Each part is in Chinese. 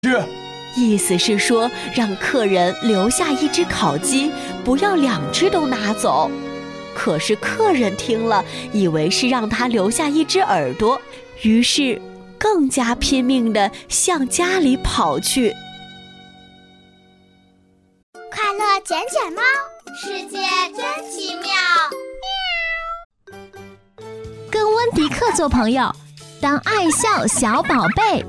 意思是说让客人留下一只烤鸡，不要2只都拿走。可是客人听了，以为是让他留下一只耳朵，于是更加拼命地向家里跑去。 快乐捡捡猫，世界真奇妙。 跟温迪克做朋友，当爱笑小宝贝。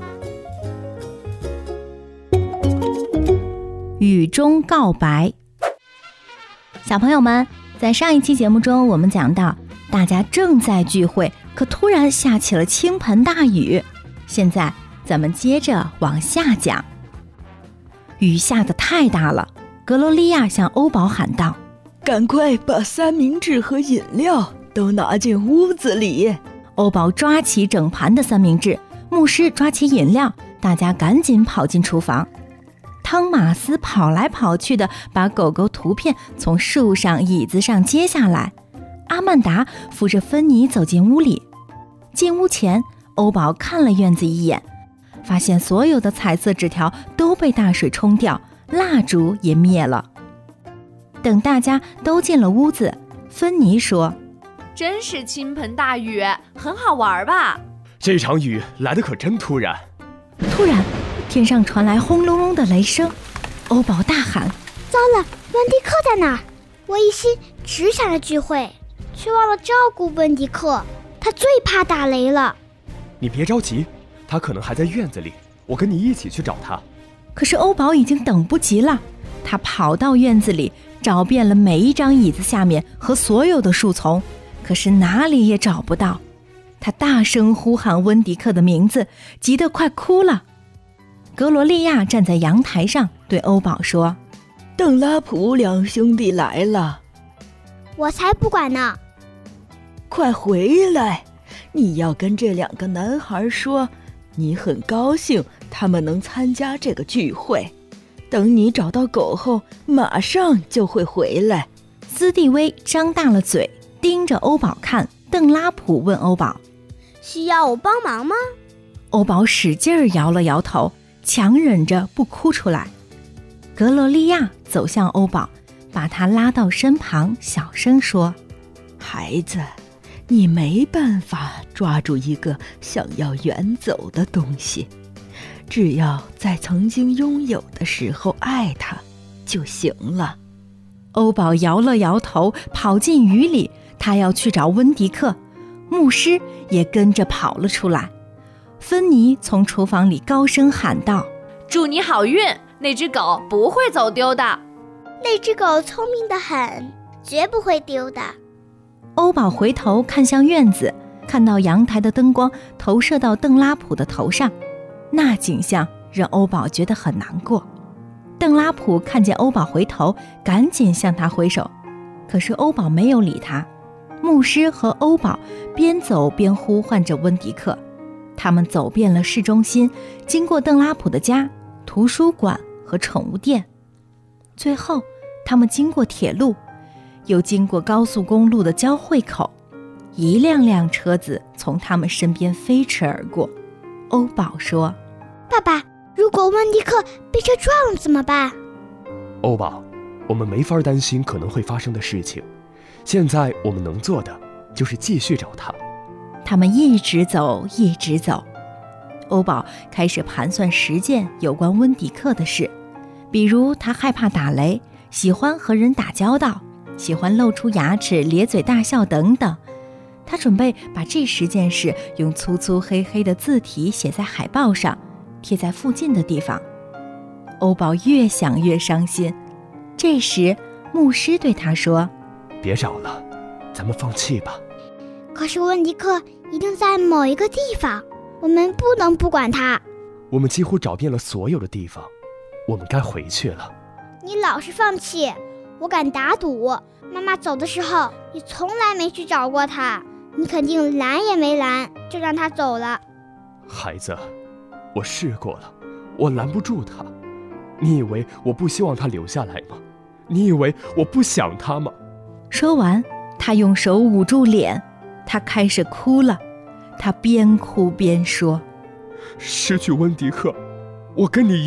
雨中告白。小朋友们，在上一期节目中，我们讲到大家正在聚会，可突然下起了倾盆大雨。现在咱们接着往下讲。雨下得太大了，格罗利亚向欧宝喊道： 赶快把三明治和饮料都拿进屋子里。 欧宝抓起整盘的三明治，牧师抓起饮料，大家赶紧跑进厨房。汤马斯跑来跑去的把狗狗图片从树上椅子上接下来，阿曼达扶着芬妮走进屋里。进屋前，欧宝看了院子一眼，发现所有的彩色纸条都被大水冲掉，蜡烛也灭了。等大家都进了屋子，芬妮说： 真是倾盆大雨，很好玩吧？ 这场雨来得可真突然。 突然天上传来轰隆隆的雷声，欧宝大喊： 糟了，温迪克在哪儿？我一心只想着聚会，却忘了照顾温迪克，他最怕打雷了。 你别着急，他可能还在院子里，我跟你一起去找他。 可是欧宝已经等不及了，他跑到院子里，找遍了每一张椅子下面和所有的树丛，可是哪里也找不到。他大声呼喊温迪克的名字，急得快哭了。格罗利亚站在阳台上对欧宝说： 邓拉普两兄弟来了。 我才不管呢。 快回来，你要跟这2个男孩说，你很高兴他们能参加这个聚会，等你找到狗后马上就会回来。 斯蒂威张大了嘴盯着欧宝看。邓拉普问欧宝： 需要我帮忙吗？ 欧宝使劲儿摇了摇头，强忍着不哭出来。格罗利亚走向欧宝，把他拉到身旁，小声说： 孩子，你没办法抓住一个想要远走的东西，只要在曾经拥有的时候爱它就行了。 欧宝摇了摇头，跑进雨里，他要去找温迪克。牧师也跟着跑了出来。芬妮从厨房里高声喊道： 祝你好运，那只狗不会走丢的。 那只狗聪明得很，绝不会丢的。 欧宝回头看向院子，看到阳台的灯光投射到邓拉普的头上，那景象让欧宝觉得很难过。邓拉普看见欧宝回头，赶紧向他挥手，可是欧宝没有理他。牧师和欧宝边走边呼唤着温迪克，他们走遍了市中心，经过邓拉普的家、图书馆和宠物店，最后他们经过铁路，又经过高速公路的交汇口，一辆辆车子从他们身边飞驰而过。欧宝说： 爸爸，如果温迪克被车撞了怎么办？ 欧宝，我们没法担心可能会发生的事情，现在我们能做的就是继续找他。 他们一直走，一直走。欧宝开始盘算10件有关温迪克的事，比如他害怕打雷，喜欢和人打交道，喜欢露出牙齿咧嘴大笑等等。他准备把这10件事用粗粗黑黑的字体写在海报上，贴在附近的地方。欧宝越想越伤心。这时牧师对他说： 别找了，咱们放弃吧。 可是温迪克一定在某一个地方，我们不能不管他。 我们几乎找遍了所有的地方，我们该回去了。 你老是放弃，我敢打赌，妈妈走的时候你从来没去找过他，你肯定拦也没拦就让他走了。 孩子，我试过了，我拦不住他。你以为我不希望他留下来吗？你以为我不想他吗？ 说完，他用手捂住脸，他开始哭了。他边哭边说： 失去温迪克，我跟你